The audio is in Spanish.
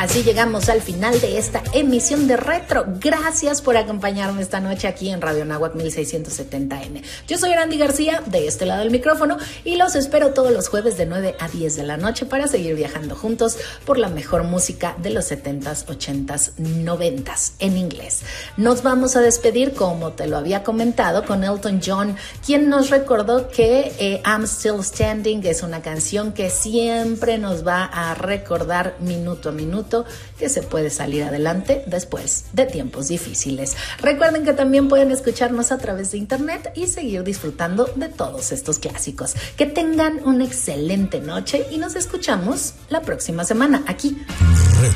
Así llegamos al final de esta emisión de Retro. Gracias por acompañarme esta noche aquí en Radio Anáhuac 1670M. Yo soy Randy García, de este lado del micrófono, y los espero todos los jueves de 9 a 10 de la noche para seguir viajando juntos por la mejor música de los 70s, 80s, 90s en inglés. Nos vamos a despedir, como te lo había comentado, con Elton John, quien nos recordó que I'm Still Standing es una canción que siempre nos va a recordar minuto a minuto que se puede salir adelante después de tiempos difíciles. Recuerden que también pueden escucharnos a través de internet y seguir disfrutando de todos estos clásicos. Que tengan una excelente noche y nos escuchamos la próxima semana aquí.